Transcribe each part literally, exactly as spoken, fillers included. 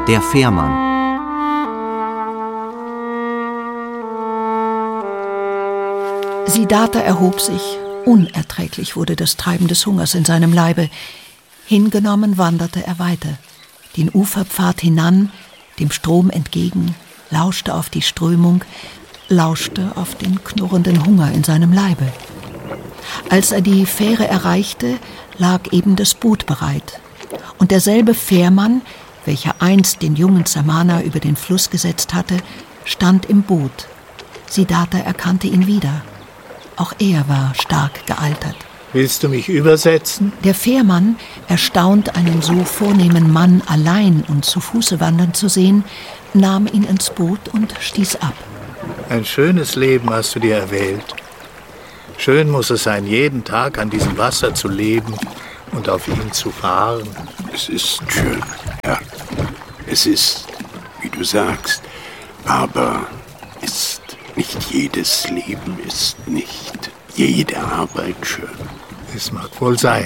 Der Fährmann. Siddhartha erhob sich. Unerträglich wurde das Treiben des Hungers in seinem Leibe. Hingenommen wanderte er weiter, den Uferpfad hinan, dem Strom entgegen, lauschte auf die Strömung, lauschte auf den knurrenden Hunger in seinem Leibe. Als er die Fähre erreichte, lag eben das Boot bereit. Und derselbe Fährmann, welcher einst den jungen Samana über den Fluss gesetzt hatte, stand im Boot. Siddhartha erkannte ihn wieder. Auch er war stark gealtert. Willst du mich übersetzen? Der Fährmann, erstaunt, einen so vornehmen Mann allein und zu Fuße wandern zu sehen, nahm ihn ins Boot und stieß ab. Ein schönes Leben hast du dir erwählt. Schön muss es sein, jeden Tag an diesem Wasser zu leben und auf ihm zu fahren. Es ist schön, Herr. Es ist, wie du sagst, aber ist nicht jedes Leben, ist nicht jede Arbeit schön. Es mag wohl sein.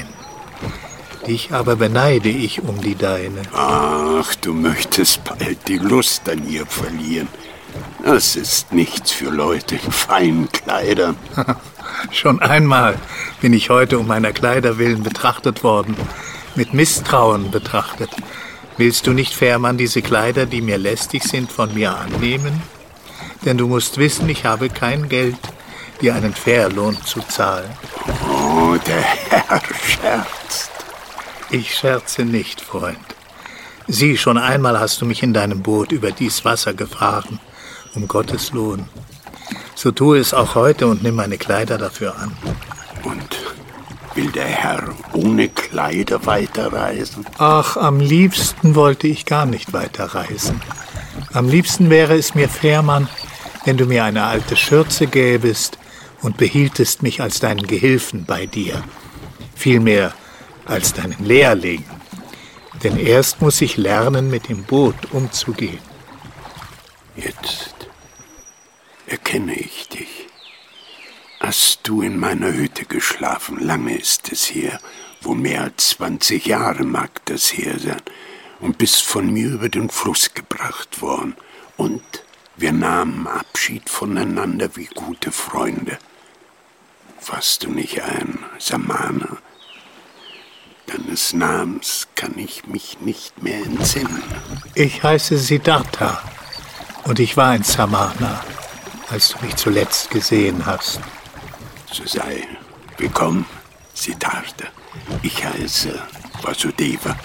Dich aber beneide ich um die deine. Ach, du möchtest bald die Lust an ihr verlieren. Das ist nichts für Leute in feinen Kleidern. Schon einmal bin ich heute um meiner Kleider willen betrachtet worden. Mit Misstrauen betrachtet. Willst du nicht, Fährmann, diese Kleider, die mir lästig sind, von mir annehmen? Denn du musst wissen, ich habe kein Geld, dir einen Fährlohn zu zahlen. Oh, der Herr scherzt. Ich scherze nicht, Freund. Sieh, schon einmal hast du mich in deinem Boot über dies Wasser gefahren, um Gottes Lohn. So tue es auch heute und nimm meine Kleider dafür an. Und will der Herr ohne Kleider weiterreisen? Ach, am liebsten wollte ich gar nicht weiterreisen. Am liebsten wäre es mir, Fährmann, wenn du mir eine alte Schürze gäbest und behieltest mich als deinen Gehilfen bei dir. Vielmehr als deinen Lehrling. Denn erst muss ich lernen, mit dem Boot umzugehen. Jetzt erkenne ich dich. Hast du in meiner Hütte geschlafen? Lange ist es her, wohl mehr als zwanzig Jahre mag das her sein, und bist von mir über den Fluss gebracht worden. Und wir nahmen Abschied voneinander wie gute Freunde. Warst du nicht ein Samana? Deines Namens kann ich mich nicht mehr entsinnen. Ich heiße Siddhartha und ich war ein Samana, als du mich zuletzt gesehen hast. So sei willkommen, Siddhartha. Ich heiße Vasudeva.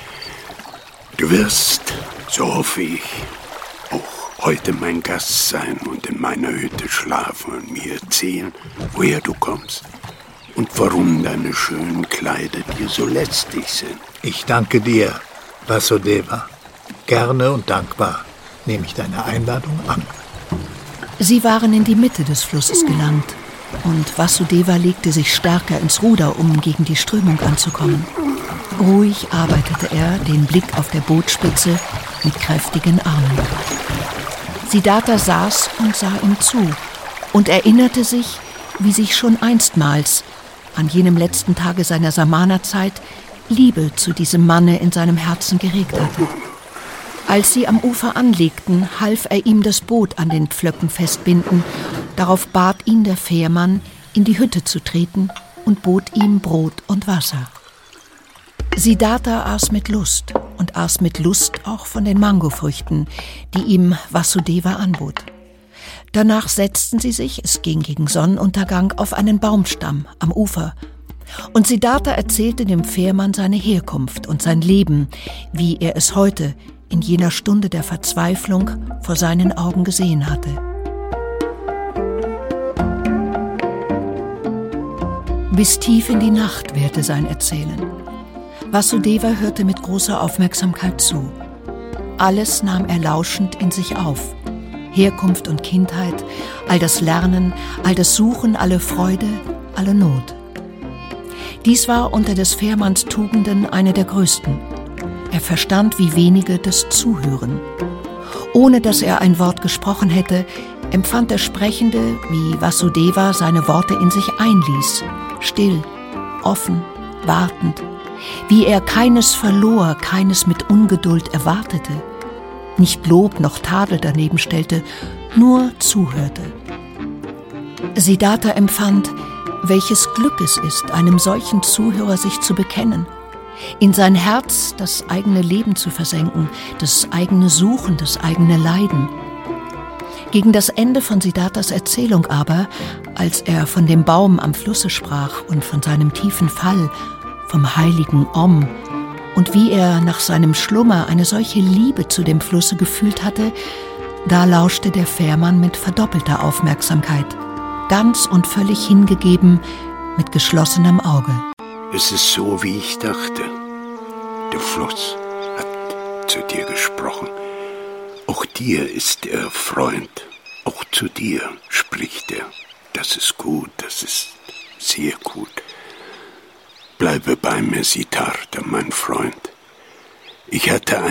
Du wirst, so hoffe ich, auch heute mein Gast sein und in meiner Hütte schlafen und mir erzählen, woher du kommst und warum deine schönen Kleider dir so lästig sind. Ich danke dir, Vasudeva. Gerne und dankbar nehme ich deine Einladung an. Sie waren in die Mitte des Flusses gelangt und Vasudeva legte sich stärker ins Ruder, um gegen die Strömung anzukommen. Ruhig arbeitete er, den Blick auf der Bootspitze, mit kräftigen Armen. Siddhartha saß und sah ihm zu und erinnerte sich, wie sich schon einstmals, an jenem letzten Tage seiner Samana-Zeit, Liebe zu diesem Manne in seinem Herzen geregt hatte. Als sie am Ufer anlegten, half er ihm das Boot an den Pflöcken festbinden. Darauf bat ihn der Fährmann, in die Hütte zu treten und bot ihm Brot und Wasser. Siddhartha aß mit Lust und aß mit Lust auch von den Mangofrüchten, die ihm Vasudeva anbot. Danach setzten sie sich, es ging gegen Sonnenuntergang, auf einen Baumstamm am Ufer. Und Siddhartha erzählte dem Fährmann seine Herkunft und sein Leben, wie er es heute, in jener Stunde der Verzweiflung, vor seinen Augen gesehen hatte. Bis tief in die Nacht währte sein Erzählen. Vasudeva hörte mit großer Aufmerksamkeit zu. Alles nahm er lauschend in sich auf. Herkunft und Kindheit, all das Lernen, all das Suchen, alle Freude, alle Not. Dies war unter des Fährmanns Tugenden eine der größten. Er verstand wie wenige das Zuhören. Ohne dass er ein Wort gesprochen hätte, empfand der Sprechende, wie Vasudeva seine Worte in sich einließ, still, offen, wartend, wie er keines verlor, keines mit Ungeduld erwartete, nicht Lob noch Tadel daneben stellte, nur zuhörte. Siddhartha empfand, welches Glück es ist, einem solchen Zuhörer sich zu bekennen, in sein Herz das eigene Leben zu versenken, das eigene Suchen, das eigene Leiden. Gegen das Ende von Siddharthas Erzählung aber, als er von dem Baum am Flusse sprach und von seinem tiefen Fall, vom heiligen Om, und wie er nach seinem Schlummer eine solche Liebe zu dem Flusse gefühlt hatte, da lauschte der Fährmann mit verdoppelter Aufmerksamkeit, ganz und völlig hingegeben, mit geschlossenem Auge. Es ist so, wie ich dachte. Der Fluss hat zu dir gesprochen. Auch dir ist er Freund. Auch zu dir spricht er. Das ist gut, das ist sehr gut. Bleibe bei mir, Siddhartha, mein Freund. Ich hatte